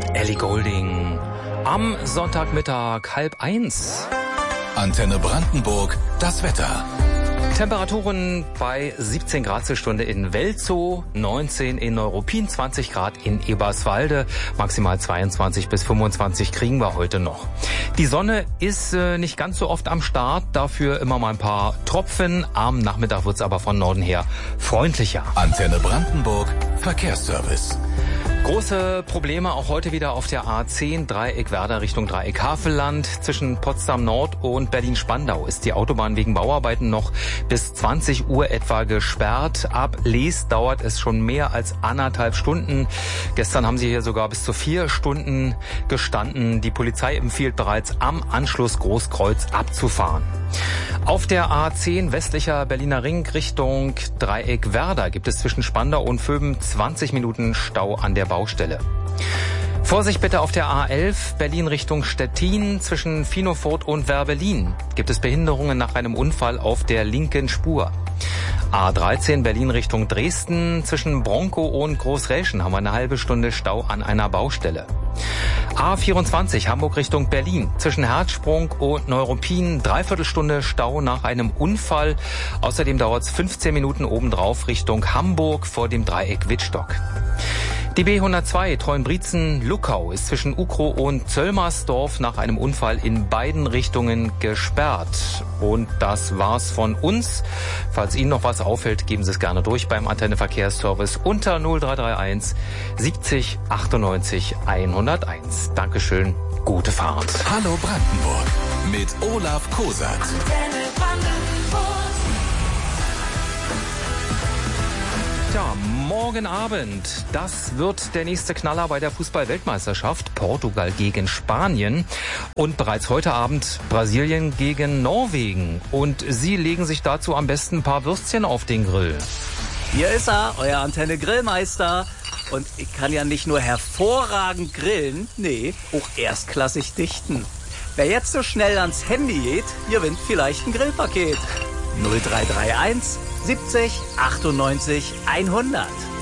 Ellie Goulding. Am Sonntagmittag 12:30. Antenne Brandenburg, das Wetter. Temperaturen bei 17 Grad zur Stunde in Welzow, 19 in Neuruppin, 20 Grad in Eberswalde, maximal 22 bis 25 kriegen wir heute noch. Die Sonne ist nicht ganz so oft am Start, dafür immer mal ein paar Tropfen. Am Nachmittag wird's aber von Norden her freundlicher. Antenne Brandenburg, Verkehrsservice. Große Probleme auch heute wieder auf der A10 Dreieck Werder Richtung Dreieck Havelland. Zwischen Potsdam Nord und Berlin-Spandau ist die Autobahn wegen Bauarbeiten noch bis 20 Uhr etwa gesperrt. Ab Lees dauert es schon mehr als 1,5 Stunden. Gestern haben sie hier sogar bis zu 4 Stunden gestanden. Die Polizei empfiehlt bereits am Anschluss Großkreuz abzufahren. Auf der A10 westlicher Berliner Ring Richtung Dreieck Werder gibt es zwischen Spandau und Vöben 20 Minuten Stau an der Baustelle. Vorsicht bitte auf der A11 Berlin Richtung Stettin zwischen Finofurt und Werbelin. Gibt es Behinderungen nach einem Unfall auf der linken Spur. A13 Berlin Richtung Dresden zwischen Bronkow und Großräschen haben wir eine halbe Stunde Stau an einer Baustelle. A24 Hamburg Richtung Berlin zwischen Herzsprung und Neuruppin 3/4 Stunde Stau nach einem Unfall. Außerdem dauert es 15 Minuten obendrauf Richtung Hamburg vor dem Dreieck Wittstock. Die B102 Treuenbrietzen-Luckau ist zwischen Ukrow und Zöllmersdorf nach einem Unfall in beiden Richtungen gesperrt. Und das war's von uns. Falls Ihnen noch was auffällt, geben Sie es gerne durch beim Antenne Verkehrsservice unter 0331 70 98 101. Dankeschön, gute Fahrt. Hallo Brandenburg mit Olaf Kosat. Antenne Brandenburg. Ja, morgen Abend, das wird der nächste Knaller bei der Fußball-Weltmeisterschaft. Portugal gegen Spanien und bereits heute Abend Brasilien gegen Norwegen. Und Sie legen sich dazu am besten ein paar Würstchen auf den Grill. Hier ist er, euer Antenne Grillmeister. Und ich kann ja nicht nur hervorragend grillen, nee, auch erstklassig dichten. Wer jetzt so schnell ans Handy geht, gewinnt vielleicht ein Grillpaket. 0331 70 98 100.